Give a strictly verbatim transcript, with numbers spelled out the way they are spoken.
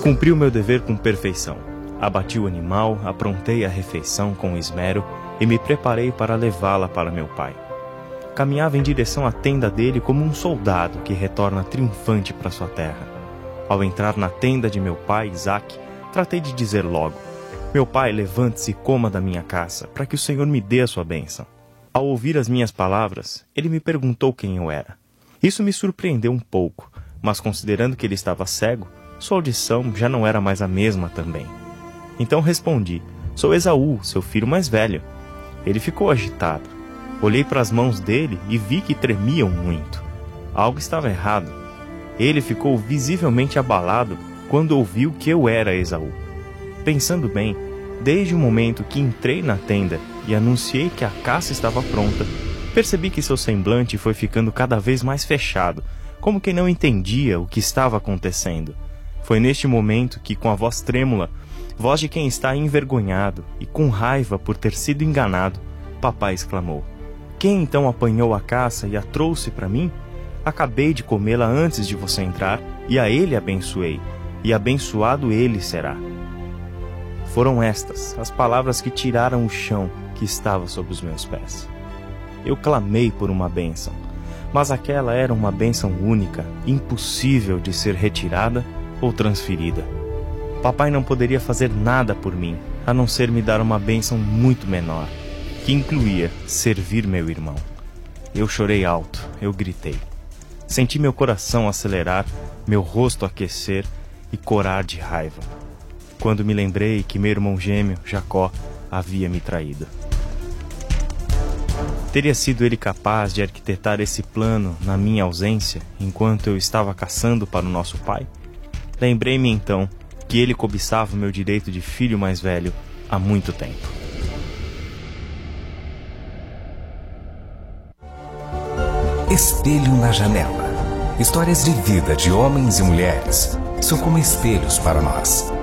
Cumpri o meu dever com perfeição. Abati o animal, aprontei a refeição com esmero e me preparei para levá-la para meu pai. Caminhava em direção à tenda dele como um soldado que retorna triunfante para sua terra. Ao entrar na tenda de meu pai, Isaque, tratei de dizer logo: meu pai, levante-se e coma da minha caça, para que o Senhor me dê a sua bênção. Ao ouvir as minhas palavras, ele me perguntou quem eu era. Isso me surpreendeu um pouco, mas considerando que ele estava cego, sua audição já não era mais a mesma também. Então respondi: sou Esaú, seu filho mais velho. Ele ficou agitado. Olhei para as mãos dele e vi que tremiam muito. Algo estava errado. Ele ficou visivelmente abalado quando ouviu que eu era Esaú. Pensando bem, desde o momento que entrei na tenda e anunciei que a caça estava pronta, percebi que seu semblante foi ficando cada vez mais fechado, como quem não entendia o que estava acontecendo. Foi neste momento que, com a voz trêmula, voz de quem está envergonhado e com raiva por ter sido enganado, papai exclamou: quem então apanhou a caça e a trouxe para mim? Acabei de comê-la antes de você entrar, e a ele abençoei, e abençoado ele será. Foram estas as palavras que tiraram o chão que estava sob os meus pés. Eu clamei por uma bênção, mas aquela era uma bênção única, impossível de ser retirada ou transferida. Papai não poderia fazer nada por mim, a não ser me dar uma bênção muito menor, que incluía servir meu irmão. Eu chorei alto, eu gritei. Senti meu coração acelerar, meu rosto aquecer e corar de raiva, quando me lembrei que meu irmão gêmeo, Jacó, havia me traído. Teria sido ele capaz de arquitetar esse plano na minha ausência, enquanto eu estava caçando para o nosso pai? Lembrei-me então que ele cobiçava o meu direito de filho mais velho há muito tempo. Espelho na janela. Histórias de vida de homens e mulheres são como espelhos para nós.